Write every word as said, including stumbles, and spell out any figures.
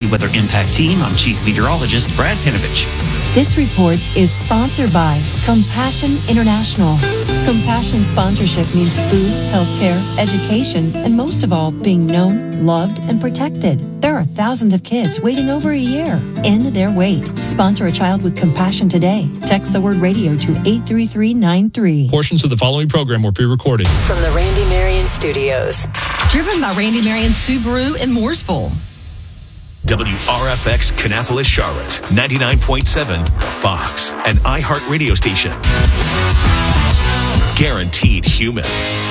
Weather Impact Team. I'm Chief Meteorologist Brad Pinovich. This report is sponsored by Compassion International. Compassion sponsorship means food, healthcare, education, and most of all, being known, loved, and protected. There are thousands of kids waiting over a year. End their wait. Sponsor a child with compassion today. Text the word radio to eight three three nine three. Portions of the following program were pre-recorded. From the Randy Marion Studios. Driven by Randy Marion Subaru in Mooresville. W R F X Kannapolis, Charlotte, ninety-nine point seven, Fox, an iHeart radio station. Guaranteed human.